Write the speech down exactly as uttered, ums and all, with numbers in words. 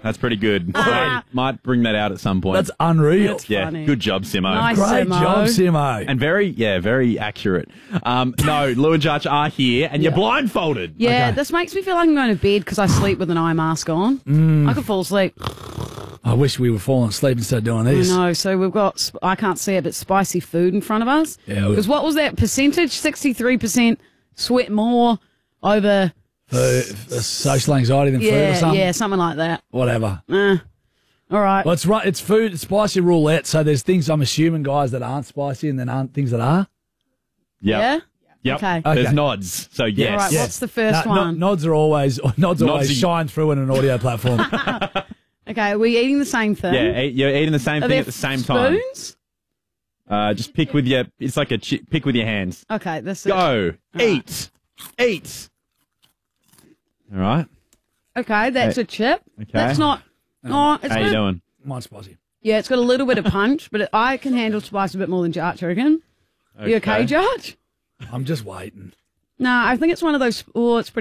That's pretty good. Ah. Might, might bring that out at some point. That's unreal. That's yeah, funny. good job, Simo. Nice. Great Simo. job, Simo. And very, yeah, very accurate. Um, no, Lou and Judge are here, and you're blindfolded. Yeah, Okay. this makes me feel like I'm going to bed because I sleep with an eye mask on. Mm. I could fall asleep. I wish we were falling asleep instead of doing this. I know. So we've got, sp- I can't see it, but spicy food in front of us. Yeah, we- Because what was that percentage? sixty-three percent sweat more over. For, for social anxiety than food or Yeah, something. yeah, something like that. Whatever. Uh, all right. Well, it's right. It's food. It's spicy roulette. So there's things I'm assuming, guys, that aren't spicy, and then aren't things that are. Yep. Yeah? Yep. Okay. There's Okay. nods. So yes. All right, what's the first No- no- one? nods are always nods, always are- shine through in an audio platform. Okay, are we eating the same thing? Yeah, eat, you're eating the same Are thing there at the same time. spoons? Uh, just pick with your. It's like a chi- pick with your hands. Okay, this is. Go. Eat. Eat. All right. Okay, that's Hey. a chip. Okay. That's not. Oh, it's How you got a- doing? Mine's spicy. Yeah, it's got a little bit of punch, but it, I can handle spice a bit more than Jarch, I reckon. You okay, Jarch? I'm just waiting. No, I think it's one of those. Oh, it's pretty.